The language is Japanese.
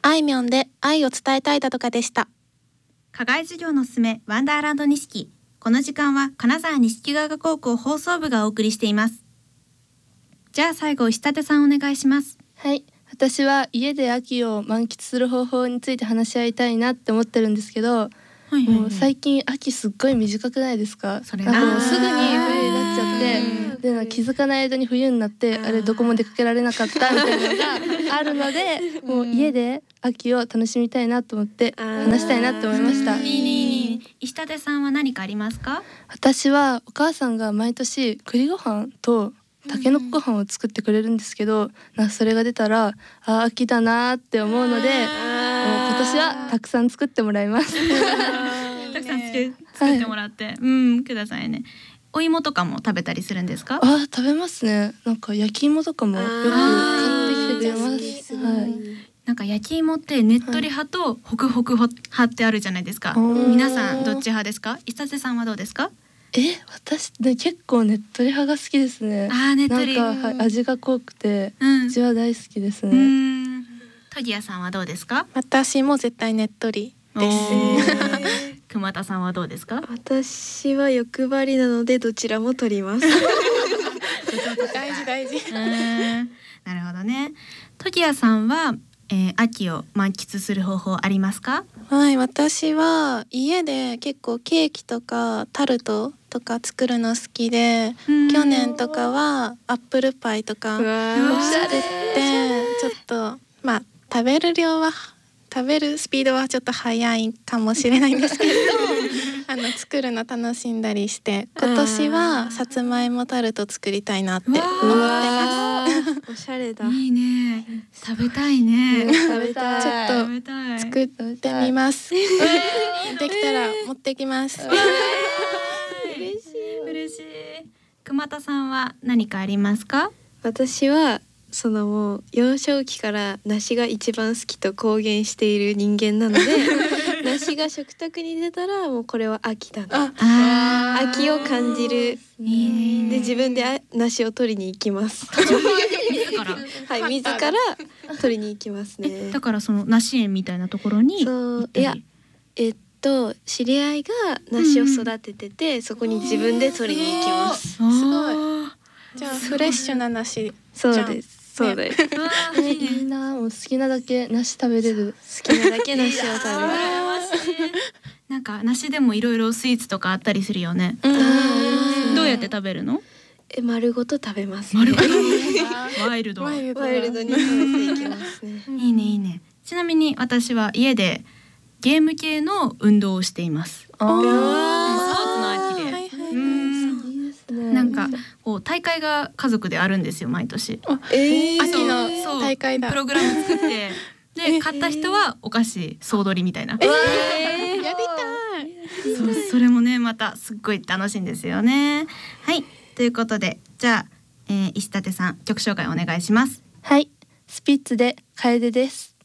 あいみょんで愛を伝えたいだとかでした。 課外授業のすすめワンダーランド錦。この時間は金沢錦ヶ丘高校放送部がお送りしています。じゃあ最後石立さんお願いします。 はい、私は家で秋を満喫する方法について話し合いたいなって思ってるんですけど、もう最近秋すっごい短くないですか？ それなんかもうすぐに冬になっちゃって、で気づかない間に冬になって、あれどこも出かけられなかったみたいなのがあるので、もう家で秋を楽しみたいなと思って話したいなって思いました。 いいねいいね。石立さんは何かありますか？ 私はお母さんが毎年栗ご飯とたけのこご飯を作ってくれるんですけど、それが出たら秋だなって思うので、もう今年はたくさん作ってもらいますたくさん作ってもらって、くださいね。お芋とかも食べたりするんですか？ 食べますね。なんか焼き芋とかもよく買ってきてくれます。 なんか焼き芋ってねっとり派とホクホク派ってあるじゃないですか。皆さんどっち派ですか？石立さんはどうですか？ 私ね、結構ねっとり派が好きですね。 ねっとり。 なんか、味が濃くて、うちは大好きですね。 トギヤさんはどうですか？ 私も絶対ねっとりです。 熊田さんはどうですか？ 私は欲張りなのでどちらも取ります大事なるほどね。トギヤさんは、秋を満喫する方法ありますか？ はい、私は家で結構ケーキとかタルトとか作るの好きで、去年とかはアップルパイとか作ってちょっと食べるスピードはちょっと速いかもしれないんですけど作るの楽しんだりして、今年はさつまいもタルト作りたいなって思ってます。 おしゃれだ。 いいね。食べたいね。 食べたい。 ちょっと作ってみます。できたら持ってきます。 嬉しい。熊田さんは何かありますか？ 私はもう幼少期から梨が一番好きと公言している人間なので梨が食卓に出たらもうこれは秋だな、秋を感じる。で自分で梨を取りに行きます自らはい、自ら取りに行きますね。 だからその梨園みたいなところに行ったり。 知り合いが梨を育ててて、そこに自分で取りに行きます。 すごい。じゃあフレッシュな梨。 そうです。そうです。 いいな、もう好きなだけ梨食べれる。 好きなだけ梨を食べる。 なんか梨でもいろいろスイーツとかあったりするよね。どうやって食べるの？ 丸ごと食べます、 丸ごと。ワイルドに食べていきますね。 いいねいいね。ちなみに私は家でゲーム系の運動をしています。スポーツの秋で。なんかこう大会が家族であるんですよ、毎年。 秋の大会だ。 プログラム作ってで買った人はお菓子総取りみたいな。やりたい。それもねまたすっごい楽しいんですよね。はい、ということでじゃあ、石立さん曲紹介お願いします。 はい、スピッツで楓です。